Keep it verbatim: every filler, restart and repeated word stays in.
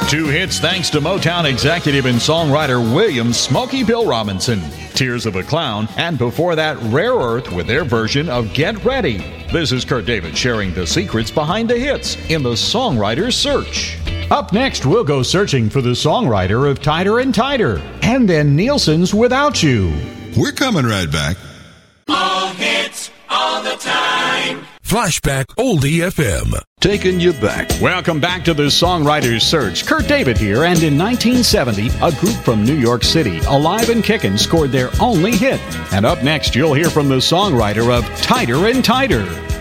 Two hits thanks to Motown executive and songwriter William Smokey Bill Robinson, Tears of a Clown, and before that, Rare Earth with their version of Get Ready. This is Kurt David sharing the secrets behind the hits in the Songwriter's Search. Up next, we'll go searching for the songwriter of Tighter and Tighter, and then Nielsen's Without You. We're coming right back. All hits, all the time. Flashback Oldie F M. Taking you back. Welcome back to the Songwriter's Search. Kurt David here, and in nineteen seventy, a group from New York City, Alive and Kickin', scored their only hit. And up next, you'll hear from the songwriter of Tighter and Tighter.